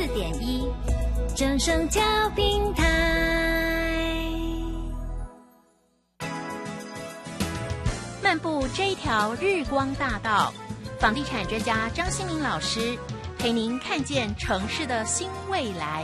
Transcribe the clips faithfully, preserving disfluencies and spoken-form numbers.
点一，正声调频台。漫步这一条日光大道，房地产专家张新民老师陪您看见城市的新未来。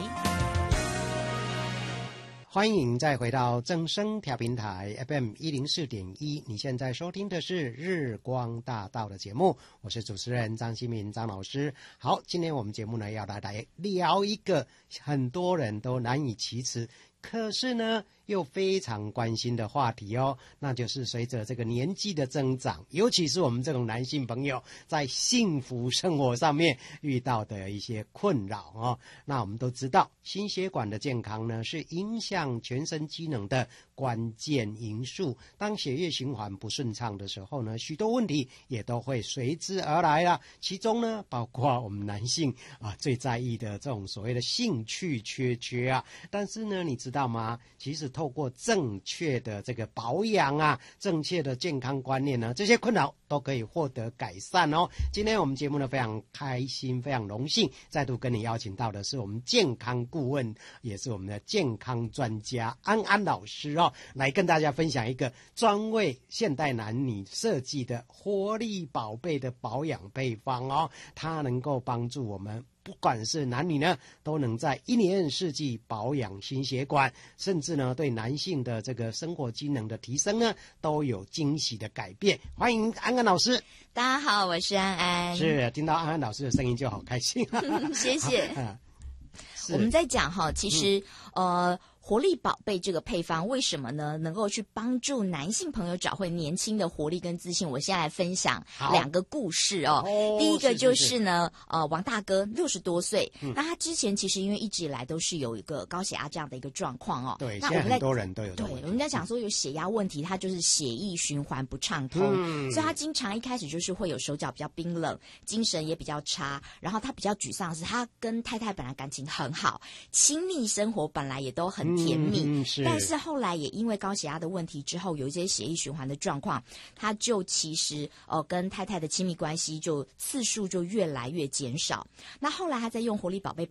欢迎再回到正声调频台 F M 一零四点一，你现在收听的是日光大道的节目，我是主持人张新民张老师。好，今天我们节目呢要来来聊一个很多人都难以启齿，可是呢又非常关心的话题哦，那就是随着这个年纪的增长，尤其是我们这种男性朋友在幸福生活上面遇到的一些困扰哦。那我们都知道，心血管的健康呢是影响全身机能的关键因素。当血液循环不顺畅的时候呢，许多问题也都会随之而来啦。其中呢，包括我们男性啊最在意的这种所谓的兴趣缺缺啊。但是呢，你知道吗？其实透过正确的这个保养啊，正确的健康观念呢，这些困扰都可以获得改善哦。今天我们节目呢非常开心，非常荣幸，再度跟你邀请到的是我们健康顾问，也是我们的健康专家安安老师哦，来跟大家分享一个专为现代男女设计的活力宝贝的保养配方哦，它能够帮助我们不管是男女呢，都能在一年四季保养心血管，甚至呢对男性的这个生活机能的提升呢，都有惊喜的改变。欢迎安安老师。 大家好，我是安安。 是，听到安安老师的声音就好开心。 谢谢。我们在讲哈，其实、嗯、呃。活力宝贝这个配方为什么呢？能够去帮助男性朋友找回年轻的活力跟自信。我现在来分享两个故事哦。哦第一个就是呢，是是是呃，王大哥六十多岁、嗯，那他之前其实因为一直以来都是有一个高血压这样的一个状况哦。 对， 那我们现在很多人都有。 对，我们在讲说有血压问题，他就是血液循环不畅通、嗯，所以他经常一开始就是会有手脚比较冰冷，精神也比较差，然后他比较沮丧的是，他跟太太本来感情很好，亲密生活本来也都很甜蜜。嗯是但是后来也因为高血压的问题之后，有一些血液循环的状况，他就其实呃跟太太的亲密关系就次数就越来越减少。那后来他在用活力宝贝